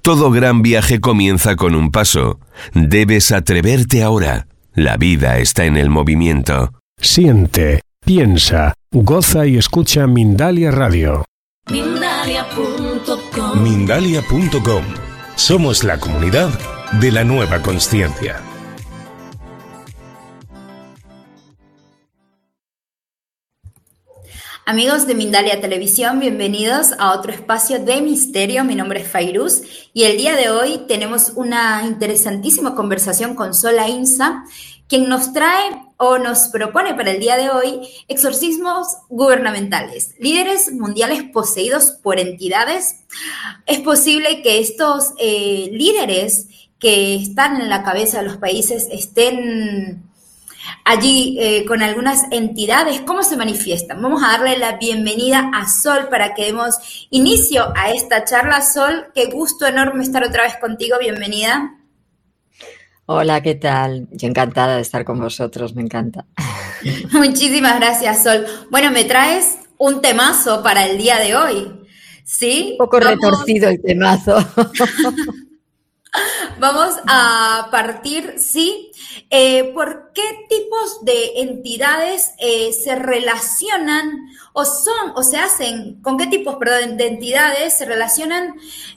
Todo gran viaje comienza con un paso. Debes atreverte ahora. La vida está en el movimiento. Siente, piensa, goza y escucha Mindalia Radio. Mindalia.com. Mindalia.com. Somos la comunidad de la nueva consciencia. Amigos de Mindalia Televisión, bienvenidos a otro espacio de misterio. Mi nombre es Fairuz y el día de hoy tenemos una interesantísima conversación con Sol Ainsa, quien nos trae o nos propone para el día de hoy exorcismos gubernamentales, líderes mundiales poseídos por entidades. Es posible que estos líderes que están en la cabeza de los países estén allí con algunas entidades. ¿Cómo se manifiestan? Vamos a darle la bienvenida a Sol para que demos inicio a esta charla. Sol, qué gusto enorme estar otra vez contigo. Bienvenida. Hola, ¿qué tal? Yo encantada de estar con vosotros, me encanta. Muchísimas gracias, Sol. Bueno, me traes un temazo para el día de hoy, ¿sí? Un poco retorcido el temazo. Vamos a partir, sí. ¿Por qué tipos de entidades se relacionan con qué tipos, de entidades se relacionan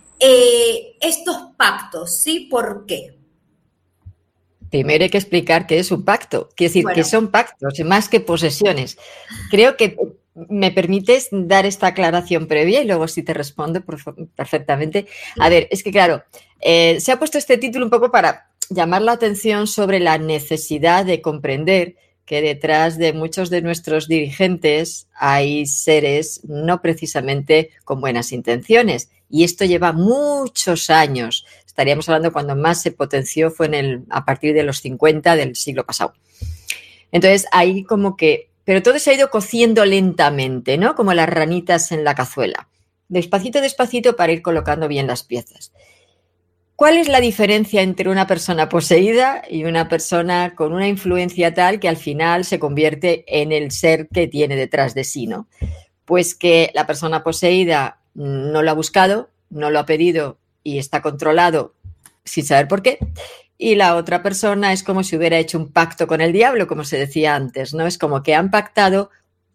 estos pactos? ¿Sí? ¿Por qué? Primero hay que explicar qué es un pacto. Quiere decir, que son pactos, más que posesiones. Creo que me permites dar esta aclaración previa y luego sí te respondo perfectamente. A ver, es que claro, se ha puesto este título un poco para llamar la atención sobre la necesidad de comprender que detrás de muchos de nuestros dirigentes hay seres no precisamente con buenas intenciones. Y esto lleva muchos años. Estaríamos hablando cuando más se potenció fue a partir de los 50 del siglo pasado. Entonces, ahí como que... Pero todo se ha ido cociendo lentamente, ¿no? Como las ranitas en la cazuela. Despacito, despacito para ir colocando bien las piezas. ¿Cuál es la diferencia entre una persona poseída y una persona con una influencia tal que al final se convierte en el ser que tiene detrás de sí, ¿no? Pues que la persona poseída no lo ha buscado, no lo ha pedido y está controlado sin saber por qué. Y la otra persona es como si hubiera hecho un pacto con el diablo, como se decía antes, ¿no? Es como que han pactado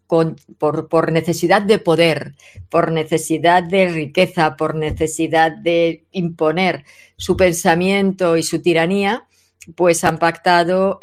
por necesidad de poder, por necesidad de riqueza, por necesidad de imponer su pensamiento y su tiranía, pues han pactado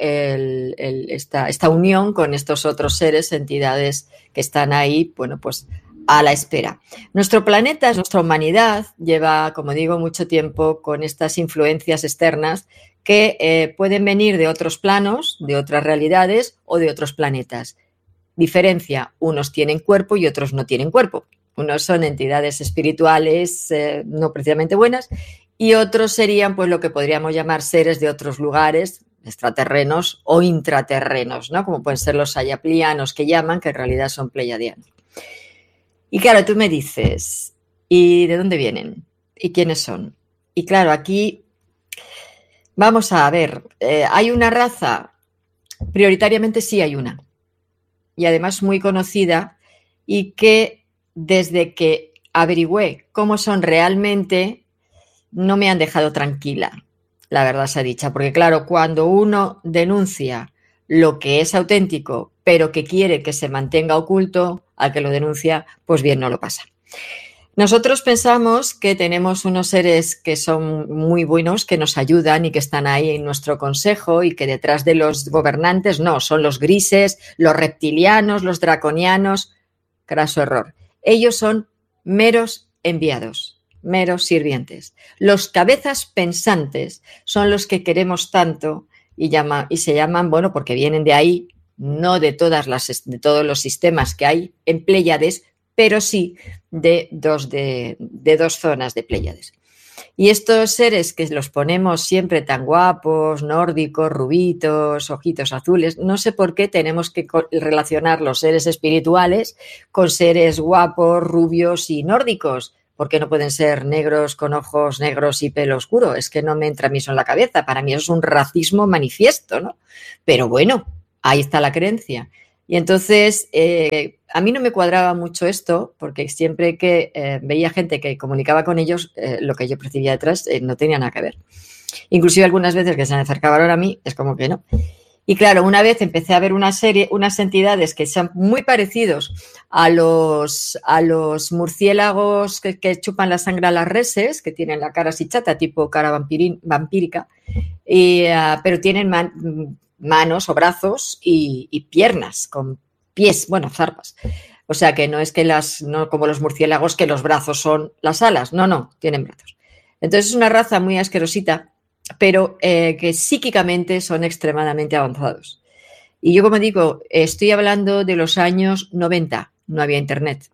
esta unión con estos otros seres, entidades que están ahí, bueno, pues a la espera. Nuestro planeta, nuestra humanidad, lleva, como digo, mucho tiempo con estas influencias externas que pueden venir de otros planos, de otras realidades o de otros planetas. Diferencia, unos tienen cuerpo y otros no tienen cuerpo. Unos son entidades espirituales no precisamente buenas y otros serían pues lo que podríamos llamar seres de otros lugares, extraterrenos o intraterrenos, ¿no? Como pueden ser los ayaplianos que llaman, que en realidad son pleiadianos. Y claro, tú me dices, ¿y de dónde vienen? ¿Y quiénes son? Y claro, aquí vamos a ver, ¿hay una raza? Prioritariamente sí hay una. Y además muy conocida y que desde que averigüé cómo son realmente no me han dejado tranquila, la verdad sea dicha, porque claro, cuando uno denuncia lo que es auténtico pero que quiere que se mantenga oculto, al que lo denuncia, pues bien no lo pasa. Nosotros pensamos que tenemos unos seres que son muy buenos, que nos ayudan y que están ahí en nuestro consejo y que detrás de los gobernantes no, son los grises, los reptilianos, los draconianos. Craso error. Ellos son meros enviados, meros sirvientes. Los cabezas pensantes son los que queremos tanto y se llaman, bueno, porque vienen de ahí, no de todos los sistemas que hay en Pléyades, pero sí de dos zonas de Pléyades. Y estos seres que los ponemos siempre tan guapos, nórdicos, rubitos, ojitos azules, no sé por qué tenemos que relacionar los seres espirituales con seres guapos, rubios y nórdicos. ¿Por qué no pueden ser negros con ojos negros y pelo oscuro? Es que no me entra a mí eso en la cabeza. Para mí eso es un racismo manifiesto, ¿no? Pero bueno, ahí está la creencia. Y entonces, a mí no me cuadraba mucho esto, porque siempre que veía gente que comunicaba con ellos, lo que yo percibía detrás no tenía nada que ver. Inclusive algunas veces que se me acercaban a mí, es como que no. Y claro, una vez empecé a ver unas entidades que son muy parecidos a los murciélagos que chupan la sangre a las reses, que tienen la cara así chata, tipo cara vampírica, pero tienen manos o brazos y piernas, con pies, bueno, zarpas. O sea que no es que no como los murciélagos, que los brazos son las alas, no, tienen brazos. Entonces es una raza muy asquerosita, pero que psíquicamente son extremadamente avanzados. Y yo, como digo, estoy hablando de los años 90, no había internet,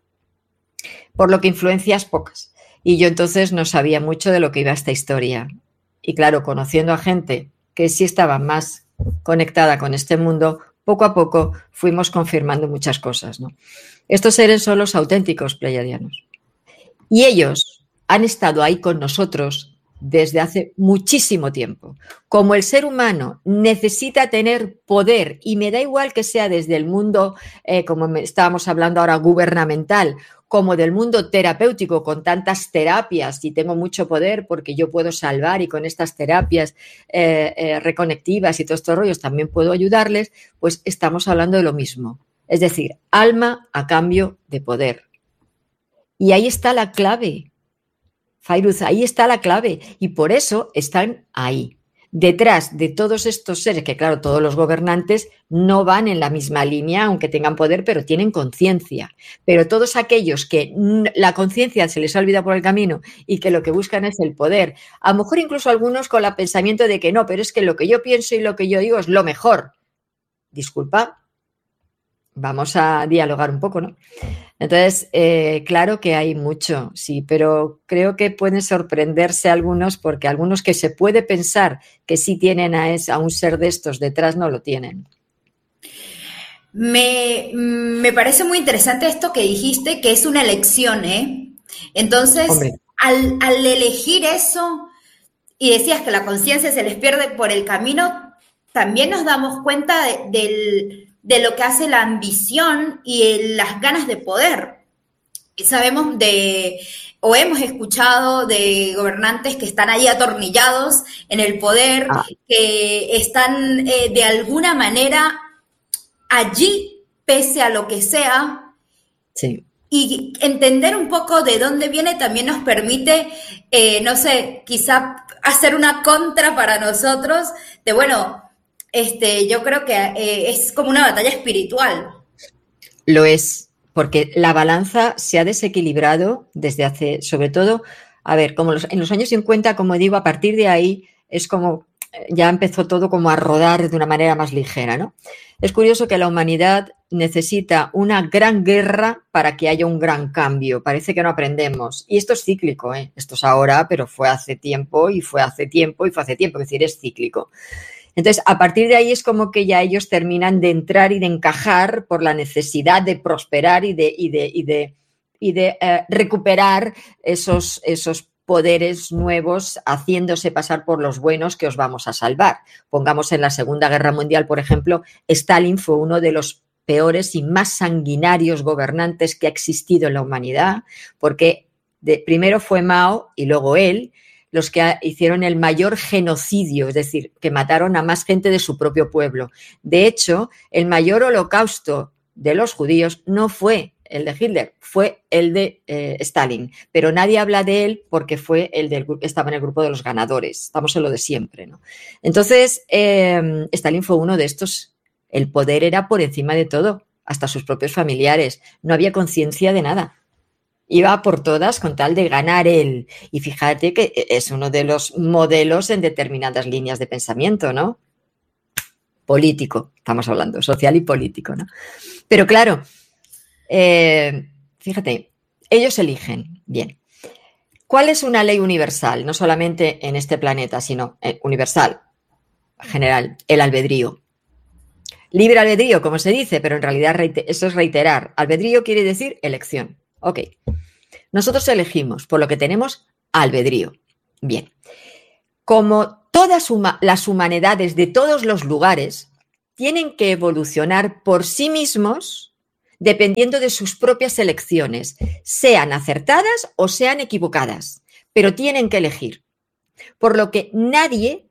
por lo que influencias pocas. Y yo entonces no sabía mucho de lo que iba esta historia. Y claro, conociendo a gente que sí estaba más conectada con este mundo, poco a poco fuimos confirmando muchas cosas, ¿no? Estos seres son los auténticos pleiadianos. Y ellos han estado ahí con nosotros desde hace muchísimo tiempo. Como el ser humano necesita tener poder, y me da igual que sea desde el mundo, como estábamos hablando ahora, gubernamental, como del mundo terapéutico, con tantas terapias, y tengo mucho poder porque yo puedo salvar, y con estas terapias reconectivas y todos estos rollos también puedo ayudarles, pues estamos hablando de lo mismo. Es decir, alma a cambio de poder. Y ahí está la clave. Fairuz, ahí está la clave, y por eso están ahí, detrás de todos estos seres, que claro, todos los gobernantes no van en la misma línea, aunque tengan poder, pero tienen conciencia. Pero todos aquellos que la conciencia se les ha olvidado por el camino y que lo que buscan es el poder, a lo mejor incluso algunos con el pensamiento de que no, pero es que lo que yo pienso y lo que yo digo es lo mejor. Disculpa, vamos a dialogar un poco, ¿no? Entonces, claro que hay mucho, sí, pero creo que pueden sorprenderse algunos, porque algunos que se puede pensar que sí tienen a un ser de estos detrás no lo tienen. Me parece muy interesante esto que dijiste, que es una elección, ¿eh? Entonces, al elegir eso, y decías que la conciencia se les pierde por el camino, también nos damos cuenta de lo que hace la ambición y las ganas de poder. Y sabemos o hemos escuchado de gobernantes que están ahí atornillados en el poder, que están de alguna manera allí, pese a lo que sea. Sí. Y entender un poco de dónde viene también nos permite, no sé, quizá hacer una contra para nosotros de, bueno, yo creo que es como una batalla espiritual. Lo es, porque la balanza se ha desequilibrado desde hace, sobre todo, a ver, como en los años 50, como digo, a partir de ahí es como, ya empezó todo como a rodar de una manera más ligera, ¿no? Es curioso que la humanidad necesita una gran guerra para que haya un gran cambio. Parece que no aprendemos. Y esto es cíclico, ¿eh? Esto es ahora, pero fue hace tiempo, y fue hace tiempo, y fue hace tiempo. Es decir, es cíclico. Entonces, a partir de ahí es como que ya ellos terminan de entrar y de encajar por la necesidad de prosperar y de recuperar esos poderes nuevos, haciéndose pasar por los buenos que os vamos a salvar. Pongamos en la Segunda Guerra Mundial, por ejemplo, Stalin fue uno de los peores y más sanguinarios gobernantes que ha existido en la humanidad, porque primero fue Mao y luego él, los que hicieron el mayor genocidio, es decir, que mataron a más gente de su propio pueblo. De hecho, el mayor holocausto de los judíos no fue el de Hitler, fue el de Stalin, pero nadie habla de él porque fue estaba en el grupo de los ganadores, estamos en lo de siempre, ¿no? Entonces, Stalin fue uno de estos, el poder era por encima de todo, hasta sus propios familiares, no había conciencia de nada. Iba por todas con tal de ganar él. Y fíjate que es uno de los modelos en determinadas líneas de pensamiento, ¿no? Político, estamos hablando, social y político, ¿no? Pero claro, fíjate, ellos eligen. Bien. ¿Cuál es una ley universal? No solamente en este planeta, sino universal, general, el albedrío. Libre albedrío, como se dice, pero en realidad eso es reiterar. Albedrío quiere decir elección. Ok. Nosotros elegimos, por lo que tenemos albedrío. Bien. Como todas las humanidades de todos los lugares tienen que evolucionar por sí mismos, dependiendo de sus propias elecciones, sean acertadas o sean equivocadas, pero tienen que elegir. Por lo que nadie,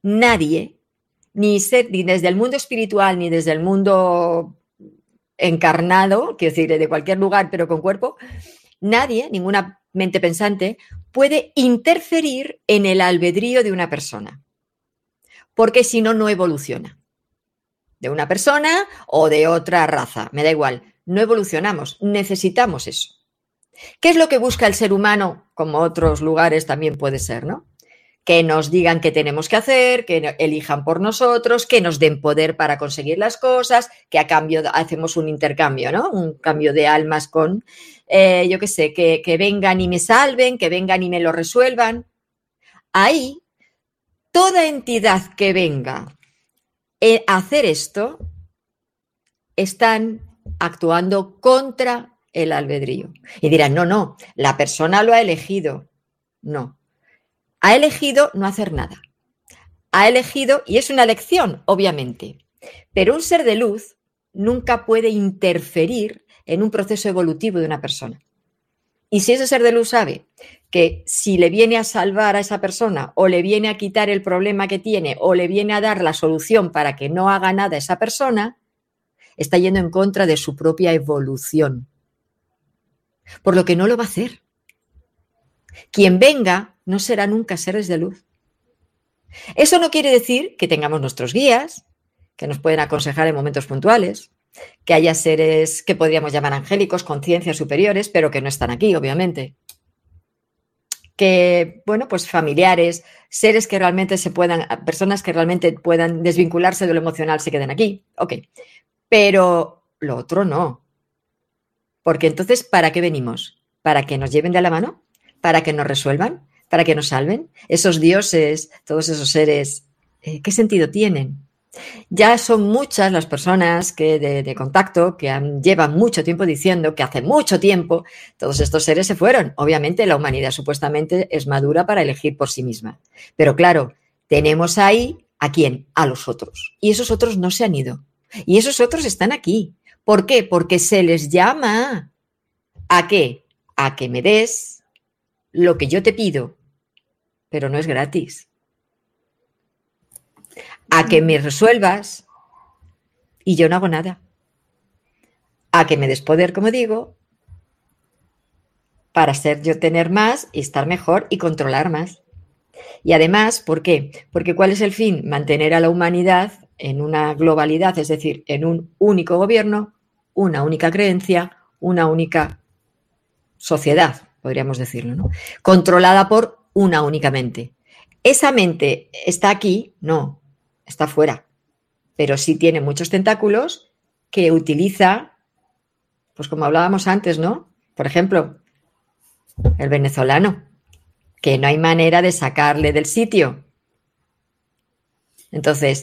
ni desde el mundo espiritual ni desde el mundo encarnado, quiero decir, de cualquier lugar pero con cuerpo, nadie, ninguna mente pensante, puede interferir en el albedrío de una persona, porque si no, no evoluciona. De una persona o de otra raza, me da igual, no evolucionamos, necesitamos eso. ¿Qué es lo que busca el ser humano? Como otros lugares también puede ser, ¿no? Que nos digan qué tenemos que hacer, que elijan por nosotros, que nos den poder para conseguir las cosas, que a cambio hacemos un intercambio, ¿no? Un cambio de almas con, yo qué sé, que vengan y me salven, que vengan y me lo resuelvan. Ahí, toda entidad que venga a hacer esto, están actuando contra el albedrío. Y dirán, no, la persona lo ha elegido. No. Ha elegido no hacer nada. Ha elegido, y es una elección, obviamente, pero un ser de luz nunca puede interferir en un proceso evolutivo de una persona. Y si ese ser de luz sabe que si le viene a salvar a esa persona o le viene a quitar el problema que tiene o le viene a dar la solución para que no haga nada esa persona, está yendo en contra de su propia evolución. Por lo que no lo va a hacer. Quien venga no será nunca seres de luz. Eso no quiere decir que tengamos nuestros guías, que nos pueden aconsejar en momentos puntuales, que haya seres que podríamos llamar angélicos, conciencias superiores, pero que no están aquí, obviamente. Que, bueno, pues familiares, seres que realmente personas que realmente puedan desvincularse de lo emocional se queden aquí. Ok. Pero lo otro no. Porque entonces, ¿para qué venimos? ¿Para que nos lleven de la mano? ¿Para que nos resuelvan? ¿Para que nos salven? Esos dioses, todos esos seres, ¿qué sentido tienen? Ya son muchas las personas que de contacto que llevan mucho tiempo diciendo que hace mucho tiempo todos estos seres se fueron. Obviamente la humanidad supuestamente es madura para elegir por sí misma. Pero claro, tenemos ahí ¿a quién? A los otros. Y esos otros no se han ido. Y esos otros están aquí. ¿Por qué? Porque se les llama. ¿A qué? A que me des lo que yo te pido, pero no es gratis. A que me resuelvas y yo no hago nada. A que me des poder, como digo, para tener más y estar mejor y controlar más. Y además, ¿por qué? Porque ¿cuál es el fin? Mantener a la humanidad en una globalidad, es decir, en un único gobierno, una única creencia, una única sociedad, podríamos decirlo, ¿no? Controlada por una única mente. ¿Esa mente está aquí? No, está fuera, pero sí tiene muchos tentáculos que utiliza, pues como hablábamos antes, ¿no? Por ejemplo, el venezolano, que no hay manera de sacarle del sitio. Entonces,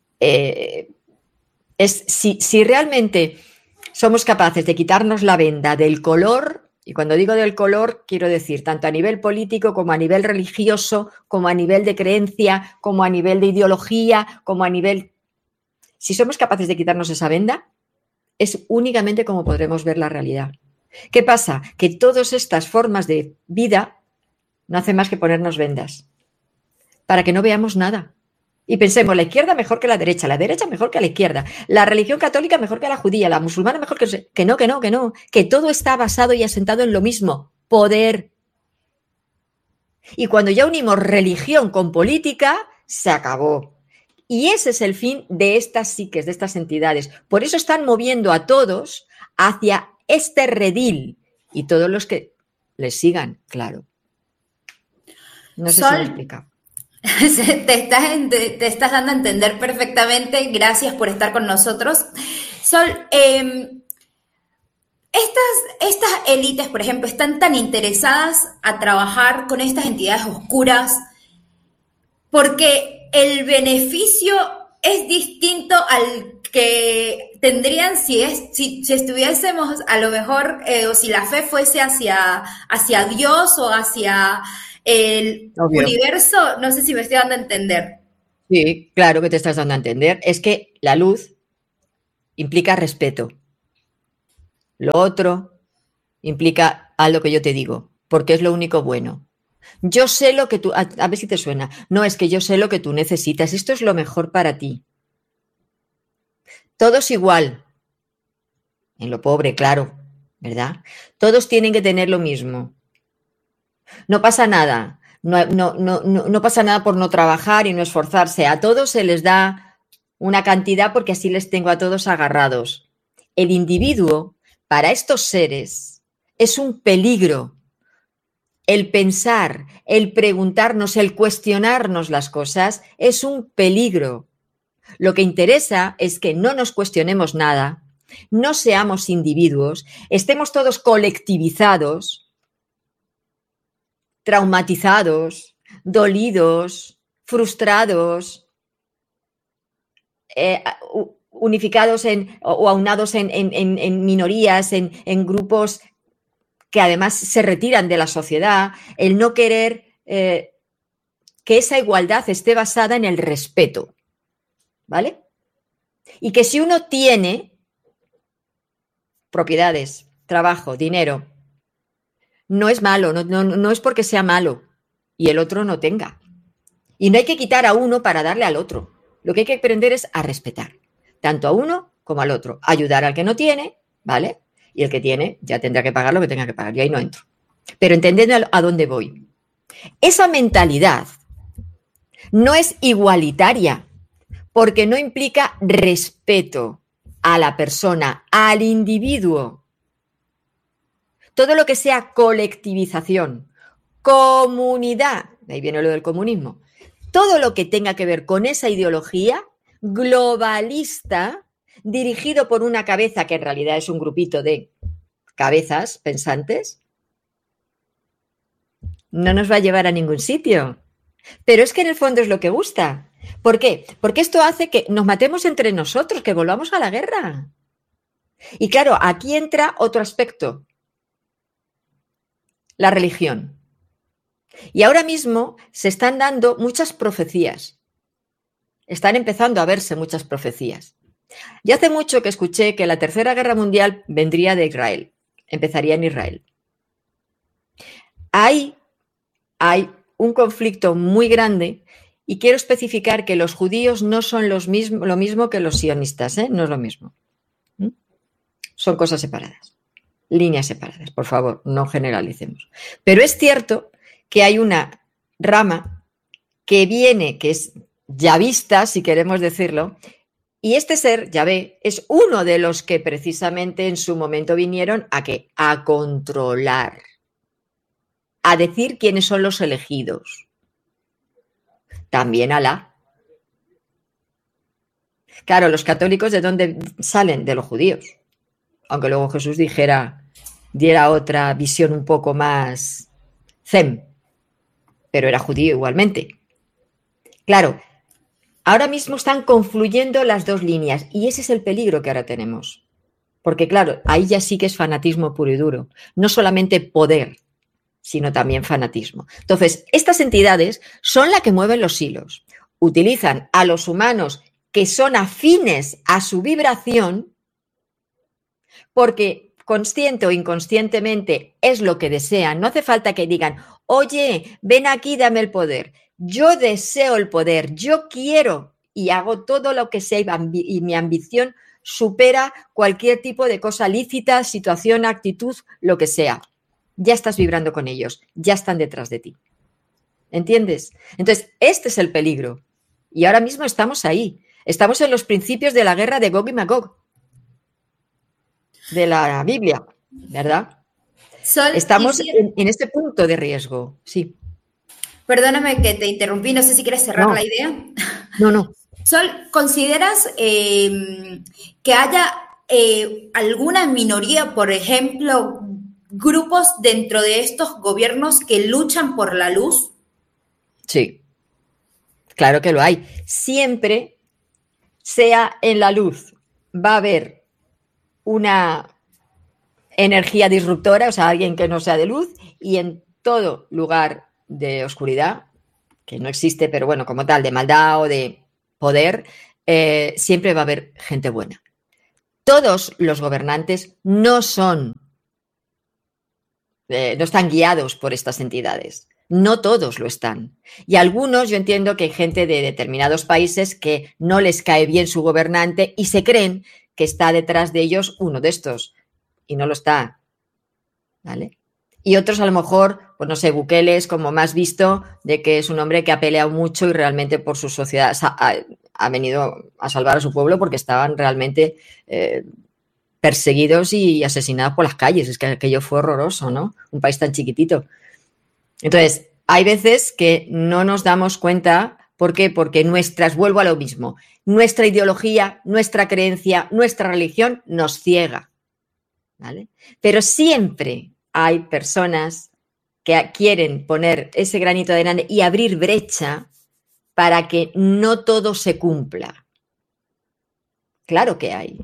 si realmente somos capaces de quitarnos la venda del color, y cuando digo del color, quiero decir tanto a nivel político como a nivel religioso, como a nivel de creencia, como a nivel de ideología, como a nivel... Si somos capaces de quitarnos esa venda, es únicamente como podremos ver la realidad. ¿Qué pasa? Que todas estas formas de vida no hacen más que ponernos vendas para que no veamos nada. Y pensemos, la izquierda mejor que la derecha mejor que la izquierda, la religión católica mejor que la judía, la musulmana mejor que no, que todo está basado y asentado en lo mismo, poder. Y cuando ya unimos religión con política, se acabó. Y ese es el fin de estas psiques, de estas entidades. Por eso están moviendo a todos hacia este redil y todos los que les sigan, claro. No sé si me he explicado. Te estás dando a entender perfectamente. Gracias por estar con nosotros. Sol, estas élites, por ejemplo, están tan interesadas a trabajar con estas entidades oscuras porque el beneficio es distinto al que tendrían si estuviésemos a lo mejor, o si la fe fuese hacia Dios o hacia el universo. No sé si me estoy dando a entender. Sí, claro que te estás dando a entender. Es que la luz implica respeto. Lo otro implica haz lo que yo te digo, porque es lo único bueno. Yo sé lo que tú, a ver si te suena. No, es que yo sé lo que tú necesitas. Esto es lo mejor para ti. Todos igual. En lo pobre, claro, ¿verdad? Todos tienen que tener lo mismo. No pasa nada. No pasa nada por no trabajar y no esforzarse. A todos se les da una cantidad porque así les tengo a todos agarrados. El individuo, para estos seres, es un peligro. El pensar, el preguntarnos, el cuestionarnos las cosas es un peligro. Lo que interesa es que no nos cuestionemos nada, no seamos individuos, estemos todos colectivizados, traumatizados, dolidos, frustrados, unificados o aunados en minorías, en grupos que además se retiran de la sociedad, el no querer que esa igualdad esté basada en el respeto, ¿vale? Y que si uno tiene propiedades, trabajo, dinero, no es malo, no es porque sea malo y el otro no tenga. Y no hay que quitar a uno para darle al otro. Lo que hay que aprender es a respetar, tanto a uno como al otro. Ayudar al que no tiene, ¿vale? Y el que tiene ya tendrá que pagar lo que tenga que pagar. Yo ahí no entro. Pero entendiendo a dónde voy. Esa mentalidad no es igualitaria porque no implica respeto a la persona, al individuo. Todo lo que sea colectivización, comunidad, de ahí viene lo del comunismo, todo lo que tenga que ver con esa ideología globalista, dirigido por una cabeza que en realidad es un grupito de cabezas pensantes, no nos va a llevar a ningún sitio. Pero es que en el fondo es lo que gusta. ¿Por qué? Porque esto hace que nos matemos entre nosotros, que volvamos a la guerra. Y claro, aquí entra otro aspecto, la religión. Y ahora mismo se están dando muchas profecías. Están empezando a verse muchas profecías. Ya hace mucho que escuché que la Tercera Guerra Mundial vendría de Israel, empezaría en Israel. Hay un conflicto muy grande y quiero especificar que los judíos no son lo mismo que los sionistas, no es lo mismo. Son cosas separadas, líneas separadas, por favor, no generalicemos. Pero es cierto que hay una rama que viene, que es yavista, si queremos decirlo, y este ser, Yahvé, es uno de los que precisamente en su momento vinieron ¿a qué? A controlar, a decir quiénes son los elegidos. También Alá. Claro, los católicos, ¿de dónde salen? De los judíos. Aunque luego Jesús diera otra visión un poco más zen, pero era judío igualmente. Claro, ahora mismo están confluyendo las dos líneas y ese es el peligro que ahora tenemos. Porque claro, ahí ya sí que es fanatismo puro y duro. No solamente poder, sino también fanatismo. Entonces, estas entidades son las que mueven los hilos. Utilizan a los humanos que son afines a su vibración porque consciente o inconscientemente es lo que desean. No hace falta que digan, oye, ven aquí, dame el poder. Yo deseo el poder, yo quiero y hago todo lo que sea y mi ambición supera cualquier tipo de cosa lícita, situación, actitud, lo que sea. Ya estás vibrando con ellos, ya están detrás de ti. ¿Entiendes? Entonces, este es el peligro. Y ahora mismo estamos ahí. Estamos en los principios de la guerra de Gog y Magog, de la Biblia, ¿verdad? Estamos en este punto de riesgo, sí. Perdóname que te interrumpí, no sé si quieres cerrar la idea. No. Sol, ¿consideras que haya alguna minoría, por ejemplo, grupos dentro de estos gobiernos que luchan por la luz? Sí, claro que lo hay. Siempre, sea en la luz, va a haber una energía disruptora, o sea, alguien que no sea de luz, y en todo lugar de oscuridad, que no existe, pero bueno, como tal, de maldad o de poder, siempre va a haber gente buena. Todos los gobernantes no están guiados por estas entidades. No todos lo están. Y algunos, yo entiendo que hay gente de determinados países que no les cae bien su gobernante y se creen que está detrás de ellos uno de estos. Y no lo está. ¿Vale? Y otros a lo mejor, pues no sé, Bukele es como más visto de que es un hombre que ha peleado mucho y realmente por su sociedad ha venido a salvar a su pueblo porque estaban realmente perseguidos y asesinados por las calles. Es que aquello fue horroroso, ¿no? Un país tan chiquitito. Entonces, hay veces que no nos damos cuenta. ¿Por qué? Porque vuelvo a lo mismo, nuestra ideología, nuestra creencia, nuestra religión nos ciega. ¿Vale? Pero siempre hay personas que quieren poner ese granito de arena y abrir brecha para que no todo se cumpla. Claro que hay.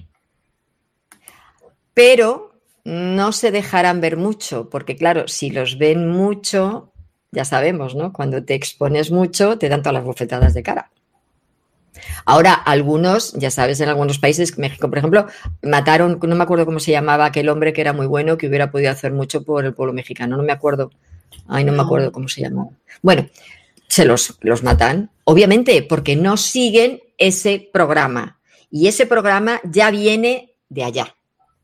Pero no se dejarán ver mucho, porque claro, si los ven mucho, ya sabemos, ¿no? Cuando te expones mucho, te dan todas las bofetadas de cara. Ahora, algunos, ya sabes, en algunos países, México, por ejemplo, mataron, no me acuerdo cómo se llamaba aquel hombre que era muy bueno, que hubiera podido hacer mucho por el pueblo mexicano, no me acuerdo cómo se llamaba. Bueno, se los matan, obviamente, porque no siguen ese programa. Y ese programa ya viene de allá.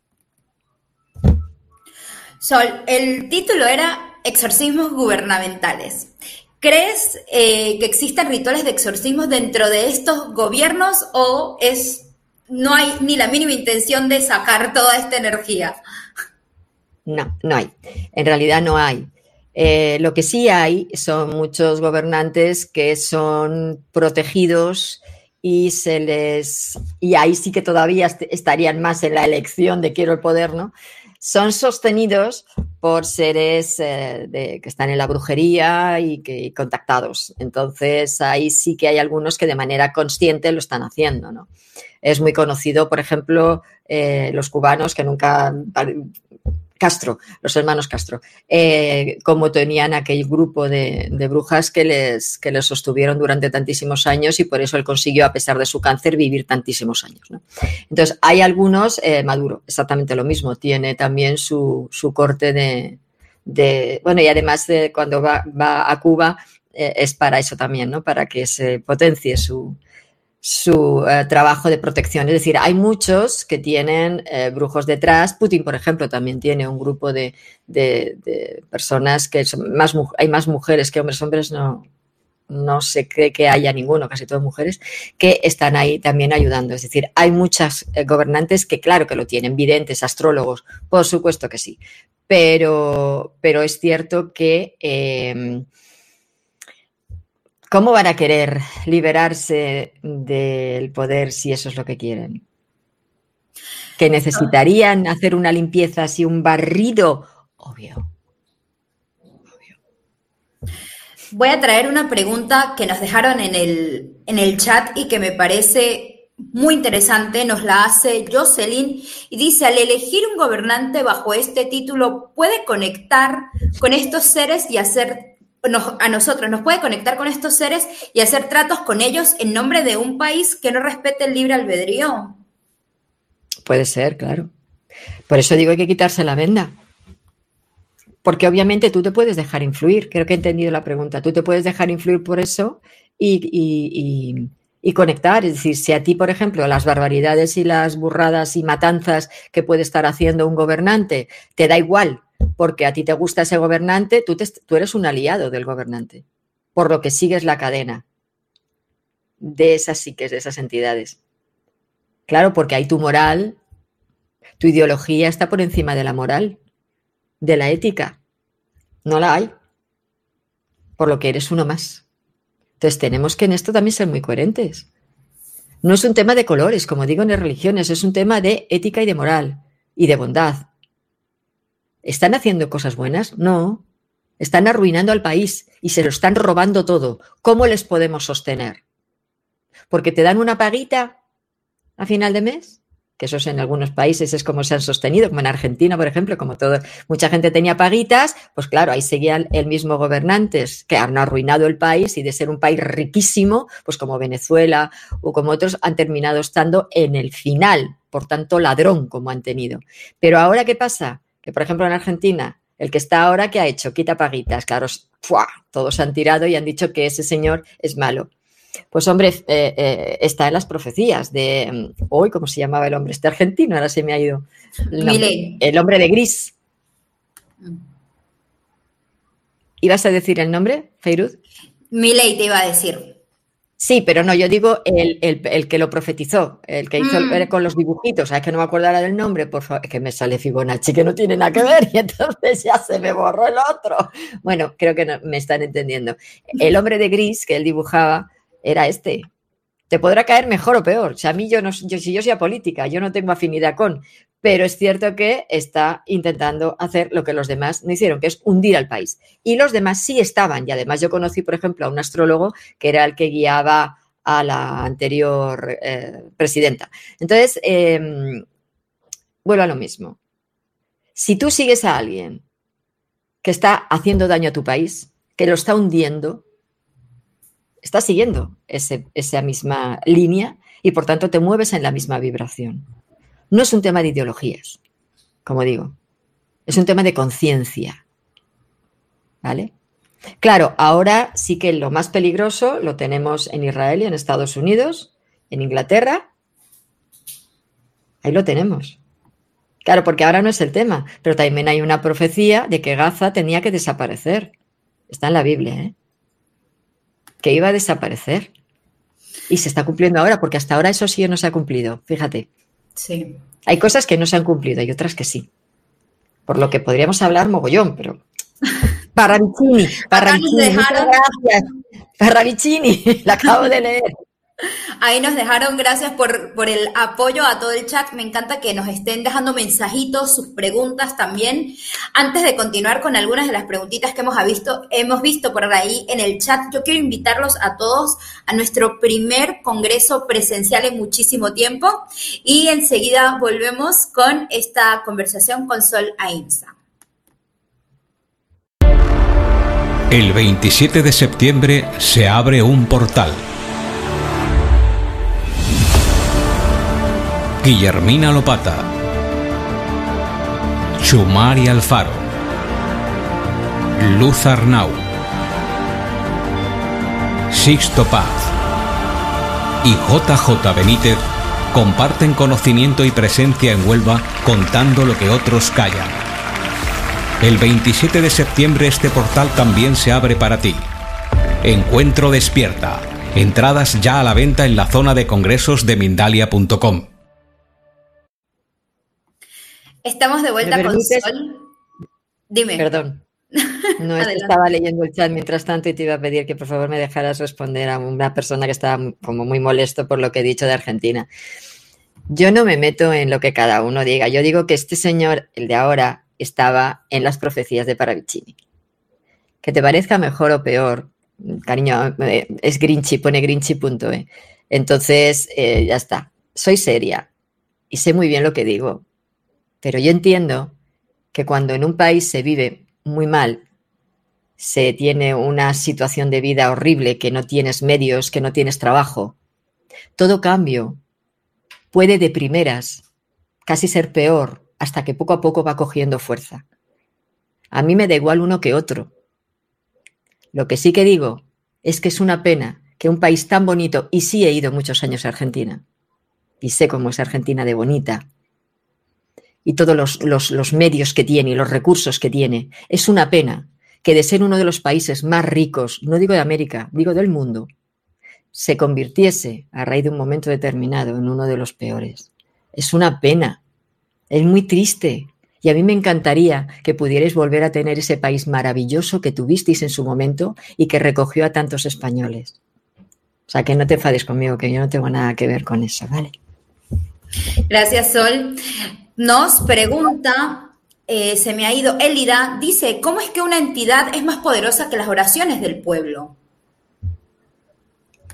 Sol, el título era Exorcismos gubernamentales. ¿Crees que existen rituales de exorcismos dentro de estos gobiernos o no hay ni la mínima intención de sacar toda esta energía? No hay. En realidad no hay. Lo que sí hay son muchos gobernantes que son protegidos y ahí sí que todavía estarían más en la elección de quiero el poder, ¿no? Son sostenidos por seres que están en la brujería y contactados. Entonces, ahí sí que hay algunos que de manera consciente lo están haciendo, ¿no? Es muy conocido, por ejemplo, los cubanos que nunca... los hermanos Castro, como tenían aquel grupo de brujas que les sostuvieron durante tantísimos años y por eso él consiguió, a pesar de su cáncer, vivir tantísimos años, ¿no? Entonces, hay algunos, Maduro, exactamente lo mismo, tiene también su corte bueno, y además cuando va a Cuba es para eso también, ¿no? Para que se potencie su trabajo de protección. Es decir, hay muchos que tienen brujos detrás. Putin, por ejemplo, también tiene un grupo de personas que son hay más mujeres que hombres no se cree que haya ninguno, casi todas mujeres, que están ahí también ayudando. Es decir, hay muchas gobernantes que claro que lo tienen, videntes, astrólogos, por supuesto que sí. Pero es cierto que ¿cómo van a querer liberarse del poder si eso es lo que quieren? ¿Que necesitarían hacer una limpieza así, un barrido? Obvio. Voy a traer una pregunta que nos dejaron en el chat y que me parece muy interesante. Nos la hace Jocelyn y dice, al elegir un gobernante bajo este título, ¿puede conectar con estos seres y a nosotros nos puede conectar con estos seres y hacer tratos con ellos en nombre de un país que no respete el libre albedrío? Puede ser, claro. Por eso digo, hay que quitarse la venda. Porque obviamente tú te puedes dejar influir. Creo que he entendido la pregunta. Tú te puedes dejar influir por eso y conectar. Es decir, si a ti, por ejemplo, las barbaridades y las burradas y matanzas que puede estar haciendo un gobernante te da igual, porque a ti te gusta ese gobernante, tú eres un aliado del gobernante, por lo que sigues la cadena de esas psiques, de esas entidades. Claro, porque ahí tu moral, tu ideología está por encima de la moral, de la ética. No la hay, por lo que eres uno más. Entonces tenemos que en esto también ser muy coherentes. No es un tema de colores, como digo en las religiones, es un tema de ética y de moral y de bondad. ¿Están haciendo cosas buenas? No. Están arruinando al país y se lo están robando todo. ¿Cómo les podemos sostener? ¿Porque te dan una paguita a final de mes? que esos en algunos países es como se han sostenido, como en Argentina, por ejemplo, como mucha gente tenía paguitas, pues claro, ahí seguían el mismo gobernantes que han arruinado el país y de ser un país riquísimo, pues como Venezuela o como otros, han terminado estando en el final, por tanto ladrón como han tenido. Pero ahora, ¿qué pasa? Que, por ejemplo, en Argentina, el que está ahora, ¿qué ha hecho? Quita paguitas, claro, ¡fua! Todos han tirado y han dicho que ese señor es malo. Pues hombre, está en las profecías de hoy, ¿cómo se llamaba el hombre este argentino? Ahora se me ha ido el nombre. El hombre de gris. ¿Ibas a decir el nombre, Feiruz? Milei te iba a decir. Sí, pero no, yo digo el que lo profetizó, el que hizo con los dibujitos, ¿sabes? Que no me acordara del nombre, por favor, que me sale Fibonacci, que no tiene nada que ver, y entonces ya se me borró el otro. Bueno, creo que no, me están entendiendo. El hombre de gris que él dibujaba era este. Te podrá caer mejor o peor. O sea, a mí si yo soy apolítica, yo no tengo afinidad con, pero es cierto que está intentando hacer lo que los demás no hicieron, que es hundir al país. Y los demás sí estaban. Y además yo conocí, por ejemplo, a un astrólogo que era el que guiaba a la anterior presidenta. Entonces, vuelvo a lo mismo. Si tú sigues a alguien que está haciendo daño a tu país, que lo está hundiendo, estás siguiendo esa misma línea y, por tanto, te mueves en la misma vibración. No es un tema de ideologías, como digo. Es un tema de conciencia. ¿Vale? Claro, ahora sí que lo más peligroso lo tenemos en Israel y en Estados Unidos, en Inglaterra. Ahí lo tenemos. Claro, porque ahora no es el tema, pero también hay una profecía de que Gaza tenía que desaparecer. Está en la Biblia, ¿eh? Que iba a desaparecer. Y se está cumpliendo ahora, porque hasta ahora eso sí no se ha cumplido, fíjate. Sí. Hay cosas que no se han cumplido y otras que sí. Por lo que podríamos hablar mogollón, pero... Parravicini, muchas gracias. Parravicini, la acabo de leer. Ahí nos dejaron, gracias por el apoyo a todo el chat. Me encanta que nos estén dejando mensajitos, sus preguntas también. Antes de continuar con algunas de las preguntitas que hemos visto por ahí en el chat, yo quiero invitarlos a todos a nuestro primer congreso presencial en muchísimo tiempo y enseguida volvemos con esta conversación con Sol Ainsa. El 27 de septiembre se abre un portal. Guillermina Lopata, Chumari Alfaro, Luz Arnau, Sixto Paz y JJ Benítez comparten conocimiento y presencia en Huelva contando lo que otros callan. El 27 de septiembre este portal también se abre para ti. Encuentro Despierta. Entradas ya a la venta en la zona de congresos de Mindalia.com. Estamos de vuelta con Sol. Dime. Perdón. No, es que estaba leyendo el chat mientras tanto y te iba a pedir que por favor me dejaras responder a una persona que estaba como muy molesto por lo que he dicho de Argentina. Yo no me meto en lo que cada uno diga. Yo digo que este señor, el de ahora, estaba en las profecías de Parravicini. Que te parezca mejor o peor, cariño, es Grinchy, pone Grinchy.e. Entonces, ya está. Soy seria y sé muy bien lo que digo. Pero yo entiendo que cuando en un país se vive muy mal, se tiene una situación de vida horrible, que no tienes medios, que no tienes trabajo, todo cambio puede de primeras casi ser peor hasta que poco a poco va cogiendo fuerza. A mí me da igual uno que otro. Lo que sí que digo es que es una pena que un país tan bonito, y sí he ido muchos años a Argentina, y sé cómo es Argentina de bonita, y todos los medios que tiene y los recursos que tiene. Es una pena que de ser uno de los países más ricos, no digo de América, digo del mundo, se convirtiese a raíz de un momento determinado en uno de los peores. Es una pena, es muy triste. Y a mí me encantaría que pudierais volver a tener ese país maravilloso que tuvisteis en su momento y que recogió a tantos españoles. O sea, que no te enfades conmigo, que yo no tengo nada que ver con eso, ¿vale? Gracias, Sol. Nos pregunta, se me ha ido Elida, dice, ¿cómo es que una entidad es más poderosa que las oraciones del pueblo?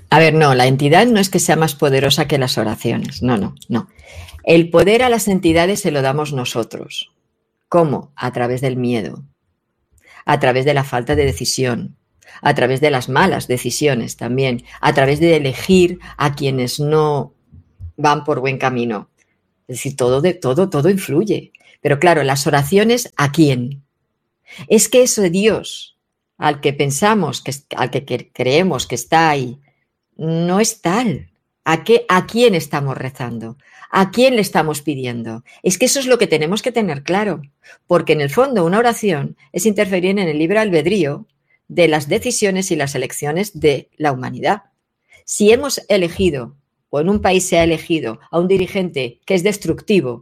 A ver, no, la entidad no es que sea más poderosa que las oraciones. No. El poder a las entidades se lo damos nosotros. ¿Cómo? A través del miedo, a través de la falta de decisión, a través de las malas decisiones también, a través de elegir a quienes no van por buen camino. Es decir, todo influye. Pero claro, las oraciones, ¿a quién? Es que eso de Dios, al que pensamos, al que creemos que está ahí, no es tal. ¿A quién estamos rezando? ¿A quién le estamos pidiendo? Es que eso es lo que tenemos que tener claro, porque en el fondo una oración es interferir en el libre albedrío de las decisiones y las elecciones de la humanidad. Si hemos elegido, o en un país se ha elegido, a un dirigente que es destructivo,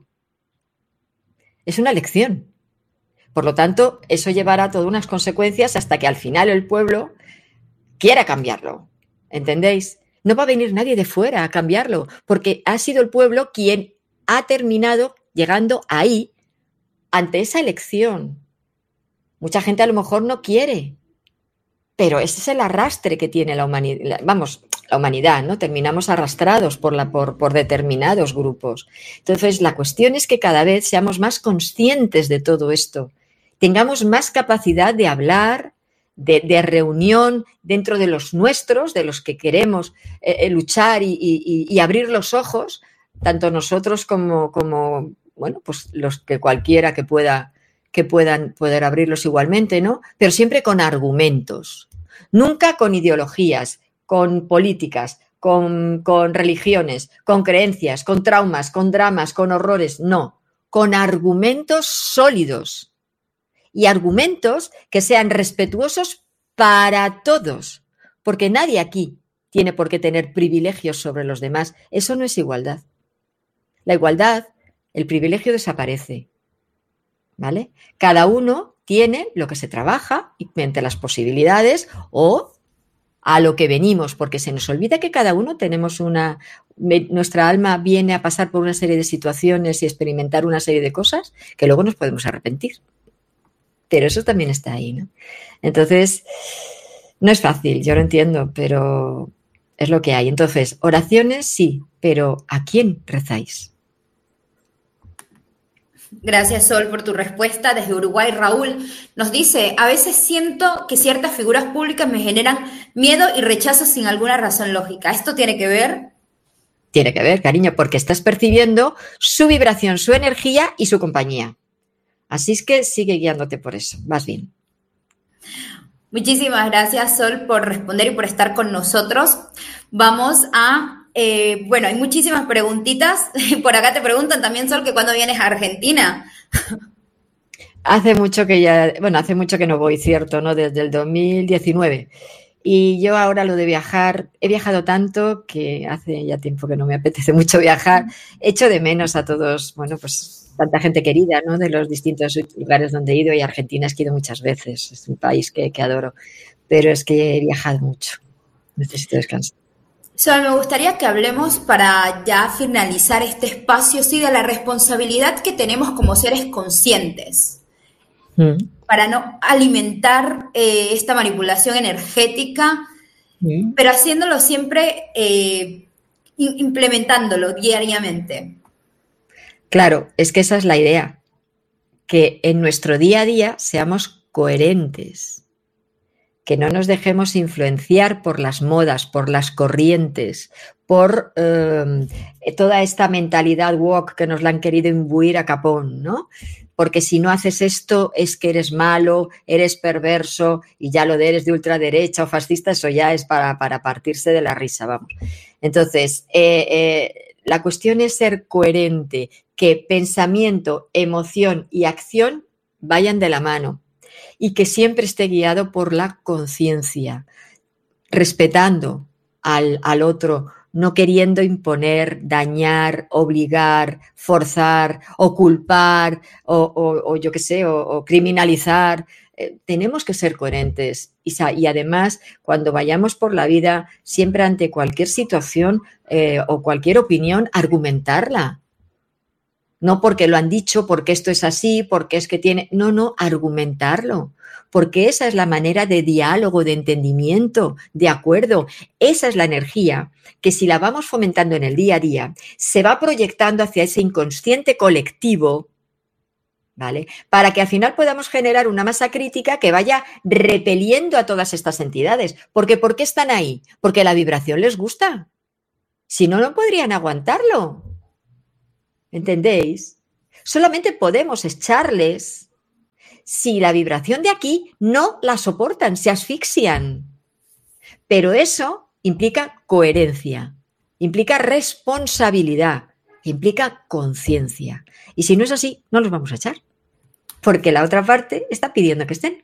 es una elección. Por lo tanto, eso llevará todas unas consecuencias hasta que al final el pueblo quiera cambiarlo. ¿Entendéis? No va a venir nadie de fuera a cambiarlo, porque ha sido el pueblo quien ha terminado llegando ahí ante esa elección. Mucha gente a lo mejor no quiere, pero ese es el arrastre que tiene la humanidad. La humanidad, ¿no? Terminamos arrastrados por determinados grupos. Entonces, la cuestión es que cada vez seamos más conscientes de todo esto, tengamos más capacidad de hablar, de reunión dentro de los nuestros, de los que queremos luchar y abrir los ojos, tanto nosotros como bueno, pues los que cualquiera que puedan poder abrirlos igualmente, ¿no? Pero siempre con argumentos, nunca con ideologías, con políticas, con religiones, con creencias, con traumas, con dramas, con horrores, no, con argumentos sólidos. Y argumentos que sean respetuosos para todos, porque nadie aquí tiene por qué tener privilegios sobre los demás. Eso no es igualdad. La igualdad, el privilegio desaparece, ¿vale? Cada uno tiene lo que se trabaja y mediante las posibilidades o a lo que venimos, porque se nos olvida que cada uno tenemos nuestra alma viene a pasar por una serie de situaciones y experimentar una serie de cosas que luego nos podemos arrepentir. Pero eso también está ahí, ¿no? Entonces, no es fácil, yo lo entiendo, pero es lo que hay. Entonces, oraciones sí, pero ¿a quién rezáis? Gracias, Sol, por tu respuesta. Desde Uruguay, Raúl nos dice, a veces siento que ciertas figuras públicas me generan miedo y rechazo sin alguna razón lógica. ¿Esto tiene que ver? Tiene que ver, cariño, porque estás percibiendo su vibración, su energía y su compañía. Así es que sigue guiándote por eso, vas bien. Muchísimas gracias, Sol, por responder y por estar con nosotros. Vamos a, bueno, hay muchísimas preguntitas. Por acá te preguntan también, Sol, que ¿cuándo vienes a Argentina? Hace mucho que no voy, cierto, ¿no? Desde el 2019. Y yo ahora lo de viajar, he viajado tanto que hace ya tiempo que no me apetece mucho viajar. Echo de menos a todos, bueno, pues tanta gente querida, ¿no? De los distintos lugares donde he ido, y Argentina es que he ido muchas veces, es un país que adoro, pero es que he viajado mucho, necesito descansar. Sol, me gustaría que hablemos para ya finalizar este espacio, sí, de la responsabilidad que tenemos como seres conscientes para no alimentar esta manipulación energética, pero haciéndolo siempre, implementándolo diariamente. Claro, es que esa es la idea, que en nuestro día a día seamos coherentes, que no nos dejemos influenciar por las modas, por las corrientes, por toda esta mentalidad woke que nos la han querido imbuir a capón, ¿no? Porque si no haces esto es que eres malo, eres perverso y ya lo de eres de ultraderecha o fascista, eso ya es para partirse de la risa, vamos. Entonces, la cuestión es ser coherente, que pensamiento, emoción y acción vayan de la mano y que siempre esté guiado por la conciencia, respetando al otro, no queriendo imponer, dañar, obligar, forzar o culpar o yo qué sé, o criminalizar. Tenemos que ser coherentes y además cuando vayamos por la vida, siempre ante cualquier situación o cualquier opinión, argumentarla. No porque lo han dicho, porque esto es así, porque es que tiene... No, argumentarlo. Porque esa es la manera de diálogo, de entendimiento, de acuerdo. Esa es la energía que si la vamos fomentando en el día a día, se va proyectando hacia ese inconsciente colectivo, ¿vale? Para que al final podamos generar una masa crítica que vaya repeliendo a todas estas entidades. Porque ¿por qué están ahí? Porque la vibración les gusta. Si no, no podrían aguantarlo. ¿Entendéis? Solamente podemos echarles si la vibración de aquí no la soportan, se asfixian. Pero eso implica coherencia, implica responsabilidad, implica conciencia. Y si no es así, no los vamos a echar, porque la otra parte está pidiendo que estén.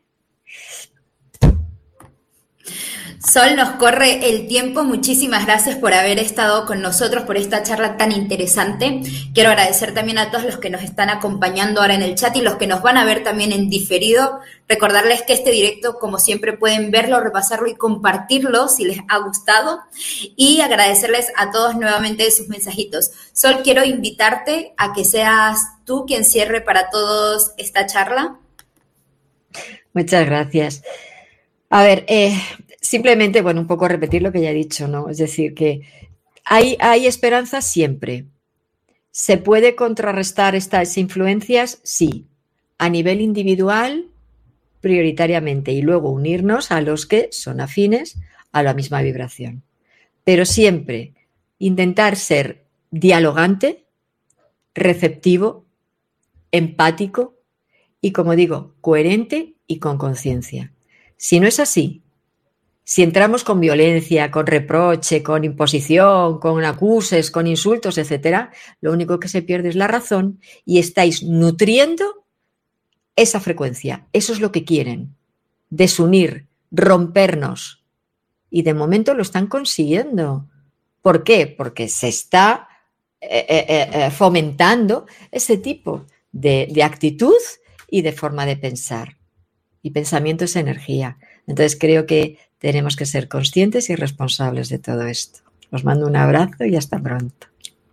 Sol, nos corre el tiempo. Muchísimas gracias por haber estado con nosotros, por esta charla tan interesante. Quiero agradecer también a todos los que nos están acompañando ahora en el chat y los que nos van a ver también en diferido. Recordarles que este directo, como siempre, pueden verlo, repasarlo y compartirlo si les ha gustado. Y agradecerles a todos nuevamente sus mensajitos. Sol, quiero invitarte a que seas tú quien cierre para todos esta charla. Muchas gracias. A ver, simplemente, un poco repetir lo que ya he dicho, ¿no? Es decir, que hay esperanza siempre. ¿Se puede contrarrestar estas influencias? Sí. A nivel individual, prioritariamente, y luego unirnos a los que son afines a la misma vibración. Pero siempre intentar ser dialogante, receptivo, empático y, como digo, coherente y con conciencia. Si no es así, si entramos con violencia, con reproche, con imposición, con acuses, con insultos, etcétera, lo único que se pierde es la razón y estáis nutriendo esa frecuencia. Eso es lo que quieren, desunir, rompernos. Y de momento lo están consiguiendo. ¿Por qué? Porque se está fomentando ese tipo de actitud y de forma de pensar. Y pensamiento es energía. Entonces creo que tenemos que ser conscientes y responsables de todo esto. Os mando un abrazo y hasta pronto.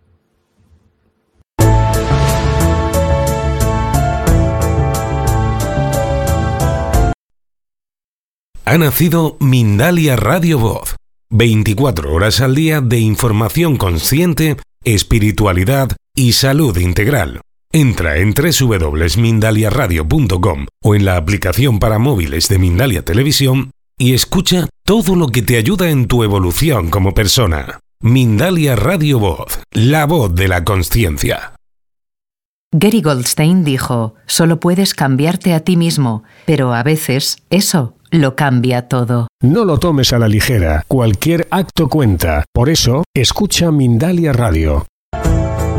Ha nacido Mindalia Radio Voz. 24 horas al día de información consciente, espiritualidad y salud integral. Entra en www.mindaliaradio.com o en la aplicación para móviles de Mindalia Televisión y escucha todo lo que te ayuda en tu evolución como persona. Mindalia Radio Voz, la voz de la consciencia. Gary Goldstein dijo: solo puedes cambiarte a ti mismo, pero a veces eso lo cambia todo. No lo tomes a la ligera, cualquier acto cuenta. Por eso, escucha Mindalia Radio.